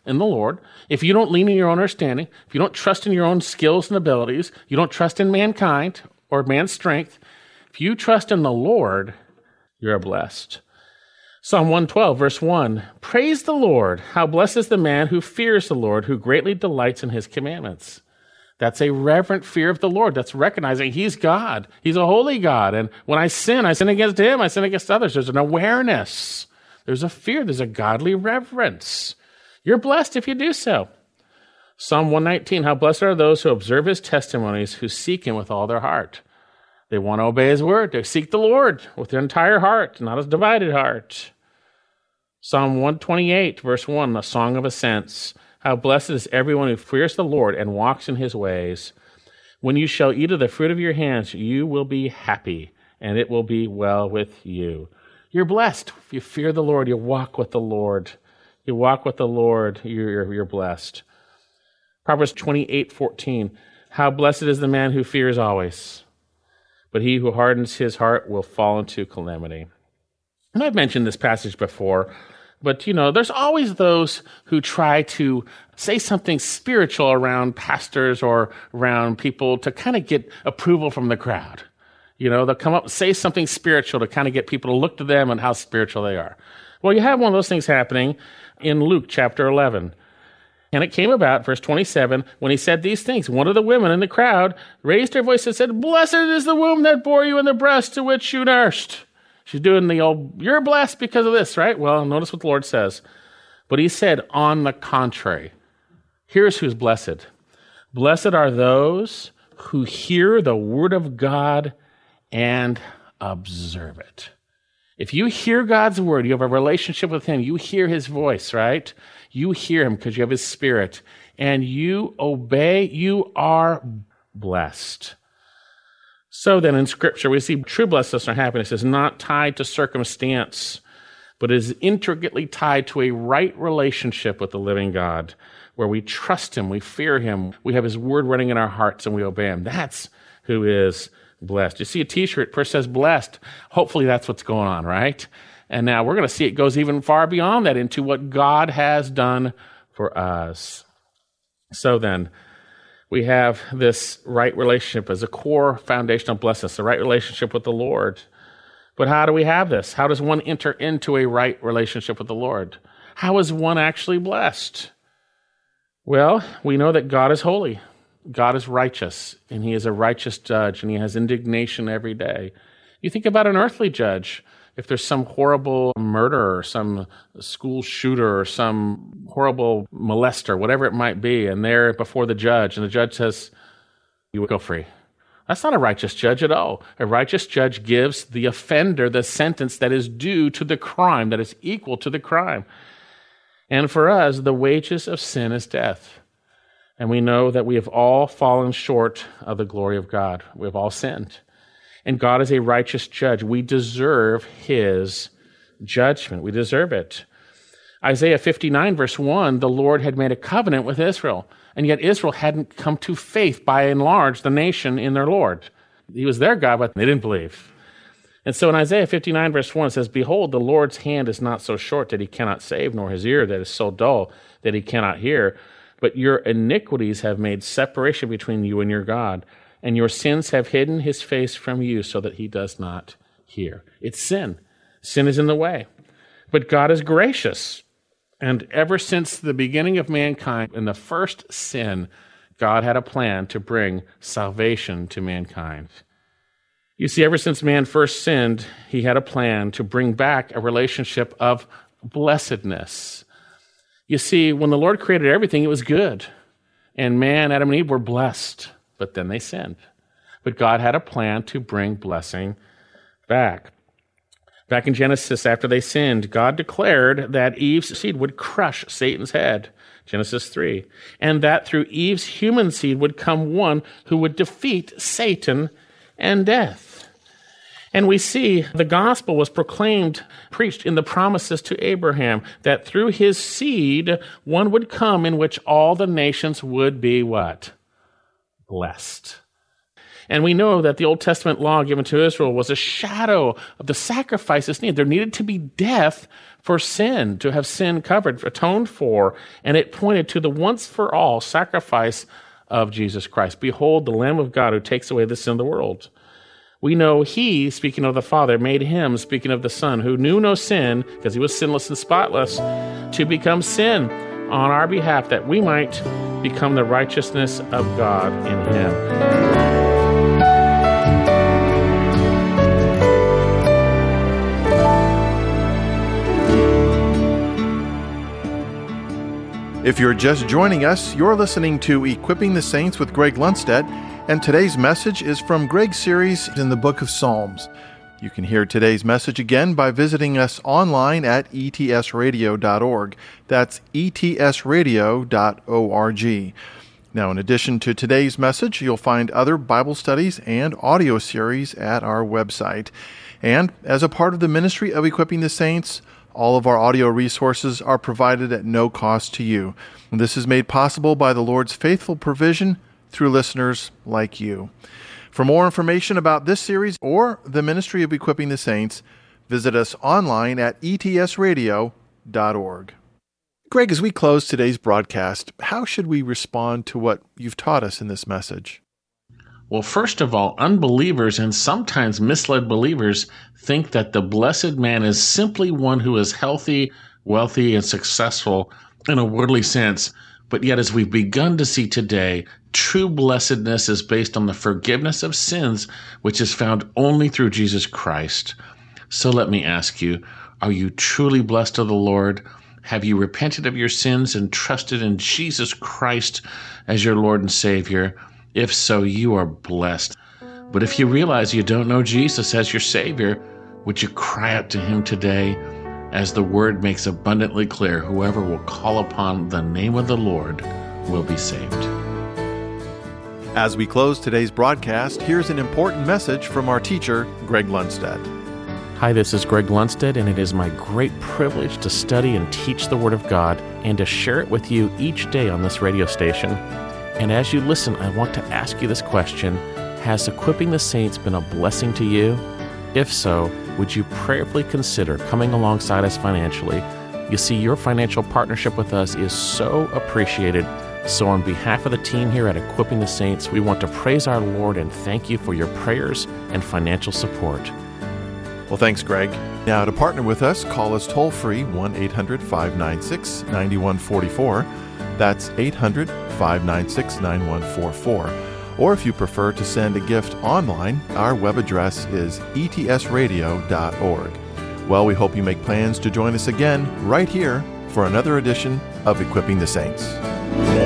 in the Lord, if you don't lean in your own understanding, if you don't trust in your own skills and abilities, you don't trust in mankind or man's strength, if you trust in the Lord, you're blessed. Psalm 112, verse 1, praise the Lord. How blessed is the man who fears the Lord, who greatly delights in his commandments. That's a reverent fear of the Lord. That's recognizing he's God. He's a holy God. And when I sin against him, I sin against others. There's an awareness. There's a fear. There's a godly reverence. You're blessed if you do so. Psalm 119, how blessed are those who observe his testimonies, who seek him with all their heart. They want to obey his word. They seek the Lord with their entire heart, not a divided heart. Psalm 128, verse 1, the Song of Ascents. How blessed is everyone who fears the Lord and walks in his ways. When you shall eat of the fruit of your hands, you will be happy, and it will be well with you. You're blessed. If you fear the Lord, you walk with the Lord. You walk with the Lord, you're blessed. Proverbs 28:14. How blessed is the man who fears always, but he who hardens his heart will fall into calamity. And I've mentioned this passage before, but there's always those who try to say something spiritual around pastors or around people to kind of get approval from the crowd. They'll come up and say something spiritual to kind of get people to look to them and how spiritual they are. Well, you have one of those things happening in Luke chapter 11. And it came about, verse 27, when he said these things, one of the women in the crowd raised her voice and said, blessed is the womb that bore you and the breast to which you nursed. She's doing the old, you're blessed because of this, right? Well, notice what the Lord says. But he said, on the contrary, here's who's blessed. Blessed are those who hear the word of God and observe it. If you hear God's word, you have a relationship with him, you hear his voice, right? You hear him because you have his spirit, and you obey, you are blessed. So then in Scripture, we see true blessedness or happiness is not tied to circumstance, but is intricately tied to a right relationship with the living God, where we trust him, we fear him, we have his word running in our hearts, and we obey him. That's who is blessed. You see a t-shirt, first says blessed. Hopefully that's what's going on, right? And now we're going to see it goes even far beyond that into what God has done for us. So then, we have this right relationship as a core foundation of blessedness, the right relationship with the Lord. But how do we have this? How does one enter into a right relationship with the Lord? How is one actually blessed? Well, we know that God is holy. God is righteous, and he is a righteous judge, and he has indignation every day. You think about an earthly judge. If there's some horrible murderer, some school shooter, or some horrible molester, whatever it might be, and they're before the judge, and the judge says, you will go free. That's not a righteous judge at all. A righteous judge gives the offender the sentence that is due to the crime, that is equal to the crime. And for us, the wages of sin is death. And we know that we have all fallen short of the glory of God. We have all sinned. And God is a righteous judge. We deserve his judgment. We deserve it. Isaiah 59, verse 1, the Lord had made a covenant with Israel, and yet Israel hadn't come to faith, by and large, the nation in their Lord. He was their God, but they didn't believe. And so in Isaiah 59, verse 1, it says, behold, the Lord's hand is not so short that he cannot save, nor his ear that is so dull that he cannot hear. But your iniquities have made separation between you and your God, and your sins have hidden his face from you so that he does not hear. It's sin. Sin is in the way. But God is gracious. And ever since the beginning of mankind, in the first sin, God had a plan to bring salvation to mankind. You see, ever since man first sinned, he had a plan to bring back a relationship of blessedness. You see, when the Lord created everything, it was good. And man, Adam and Eve were blessed. But then they sinned. But God had a plan to bring blessing back. Back in Genesis, after they sinned, God declared that Eve's seed would crush Satan's head, Genesis 3, and that through Eve's human seed would come one who would defeat Satan and death. And we see the gospel was preached in the promises to Abraham, that through his seed, one would come in which all the nations would be what? Blessed. And we know that the Old Testament law given to Israel was a shadow of the sacrifices needed. There needed to be death for sin, to have sin covered, atoned for, and it pointed to the once-for-all sacrifice of Jesus Christ. Behold, the Lamb of God who takes away the sin of the world. We know he, speaking of the Father, made him, speaking of the Son, who knew no sin, because he was sinless and spotless, to become sin on our behalf, that we might become the righteousness of God in him. If you're just joining us, you're listening to Equipping the Saints with Greg Lundstedt, and today's message is from Greg's series in the book of Psalms. You can hear today's message again by visiting us online at etsradio.org. That's etsradio.org. Now, in addition to today's message, you'll find other Bible studies and audio series at our website. And as a part of the ministry of Equipping the Saints, all of our audio resources are provided at no cost to you. And this is made possible by the Lord's faithful provision through listeners like you. For more information about this series or the ministry of Equipping the Saints, visit us online at etsradio.org. Greg, as we close today's broadcast, how should we respond to what you've taught us in this message? Well, first of all, unbelievers and sometimes misled believers think that the blessed man is simply one who is healthy, wealthy, and successful in a worldly sense. But yet, as we've begun to see today, true blessedness is based on the forgiveness of sins, which is found only through Jesus Christ. So let me ask you, are you truly blessed of the Lord? Have you repented of your sins and trusted in Jesus Christ as your Lord and Savior? If so, you are blessed. But if you realize you don't know Jesus as your Savior, would you cry out to him today? As the word makes abundantly clear, whoever will call upon the name of the Lord will be saved. As we close today's broadcast, here's an important message from our teacher, Greg Lundstedt. Hi, this is Greg Lundstedt, and it is my great privilege to study and teach the Word of God and to share it with you each day on this radio station. And as you listen, I want to ask you this question: has Equipping the Saints been a blessing to you? If so, would you prayerfully consider coming alongside us financially? You see, your financial partnership with us is so appreciated. So on behalf of the team here at Equipping the Saints, we want to praise our Lord and thank you for your prayers and financial support. Well, thanks, Greg. Now, to partner with us, call us toll-free 1-800-596-9144. That's 800-596-9144. Or if you prefer to send a gift online, our web address is etsradio.org. Well, we hope you make plans to join us again right here for another edition of Equipping the Saints.